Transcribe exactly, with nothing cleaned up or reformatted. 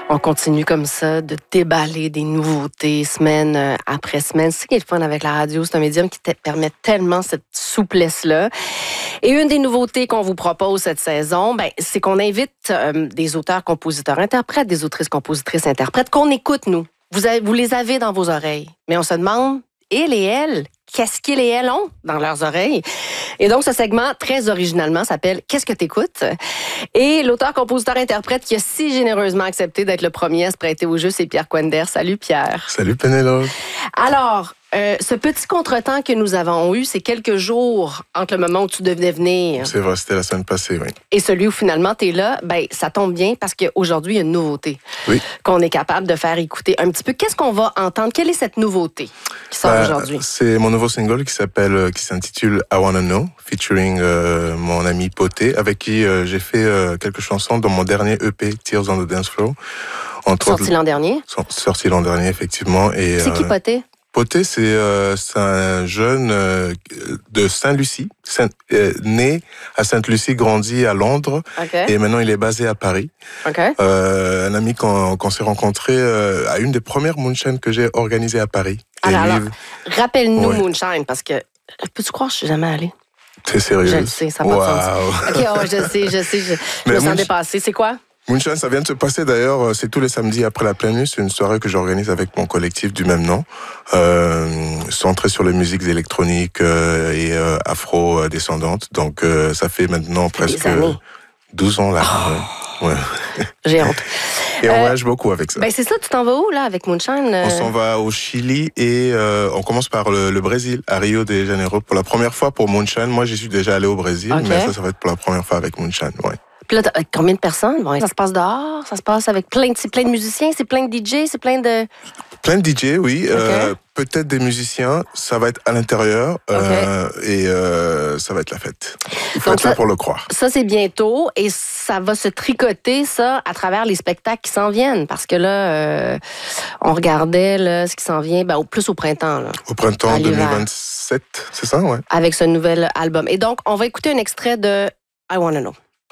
On continue comme ça de déballer des nouveautés semaine après semaine. C'est ce qui est le fun avec la radio. C'est un médium qui te permet tellement cette souplesse-là. Et une des nouveautés qu'on vous propose cette saison, ben, c'est qu'on invite euh, des auteurs, compositeurs, interprètes, des autrices, compositrices, interprètes, qu'on écoute, nous. Vous, avez, vous les avez dans vos oreilles. Mais on se demande, ils et elles, qu'est-ce qu'ils et elles ont dans leurs oreilles? Et donc, ce segment, très originalement, s'appelle « Qu'est-ce que t'écoutes ?» Et l'auteur, compositeur, interprète qui a si généreusement accepté d'être le premier à se prêter au jeu, c'est Pierre Quender. Salut, Pierre. Salut, Pénélope. Alors, euh, ce petit contretemps que nous avons eu, c'est quelques jours entre le moment où tu devenais venir. C'est vrai, c'était la semaine passée, oui. Et celui où finalement tu es là, ben ça tombe bien parce qu'aujourd'hui, il y a une nouveauté oui. qu'on est capable de faire écouter un petit peu. Qu'est-ce qu'on va entendre? Quelle est cette nouveauté qui sort bah, aujourd'hui? C'est mon nouveau single qui s'appelle, qui s'intitule I Wanna Know, featuring euh, mon ami Poté, avec qui euh, j'ai fait euh, quelques chansons dans mon dernier E P, Tears on the Dance Floor. Entre sorti autres, l'an dernier? Sorti l'an dernier, effectivement. Et, c'est euh, qui Poté? Poté, c'est, euh, c'est un jeune euh, de Saint-Lucie, Saint, euh, né à Sainte-Lucie, grandi à Londres, okay. et maintenant il est basé à Paris. Okay. Euh, un ami qu'on, qu'on s'est rencontré euh, à une des premières Moonshine que j'ai organisées à Paris. Alors, alors rappelle-nous ouais. Moonshine, parce que peux-tu croire que je suis jamais allée? T'es sérieuse? Je le sais, ça n'a wow. pas de sens. OK, oh, je sais, je sais, je, je me sens dépassée. C'est quoi? Moonshine, ça vient de se passer d'ailleurs, c'est tous les samedis après la pleine lune, c'est une soirée que j'organise avec mon collectif du même nom, euh, centré sur les musiques électroniques euh, et euh, afro-descendantes. Donc euh, ça fait maintenant presque douze ans là. Oh. Ouais. J'ai honte. Et on euh, voyage beaucoup avec ça. Ben c'est ça, tu t'en vas où là avec Moonshine? On s'en va au Chili et euh, on commence par le, le Brésil, à Rio de Janeiro, pour la première fois pour Moonshine. Moi, j'y suis déjà allé au Brésil, okay. mais ça, ça va être pour la première fois avec Moonshine, ouais. Puis là, combien de personnes? Bon, ça se passe dehors? Ça se passe avec plein de, c'est plein de musiciens? C'est plein de D J? C'est plein de... Plein de D J, oui. Okay. Euh, peut-être des musiciens. Ça va être à l'intérieur. Okay. Euh, et euh, ça va être la fête. Il faut Donc être ça, là pour le croire. Ça, c'est bientôt. Et ça va se tricoter, ça, à travers les spectacles qui s'en viennent. Parce que là, euh, on regardait là, ce qui s'en vient, ben, au plus au printemps. Là, au printemps deux mille vingt-sept, c'est ça? Ouais. Avec ce nouvel album. Et donc, on va écouter un extrait de I Wanna Know.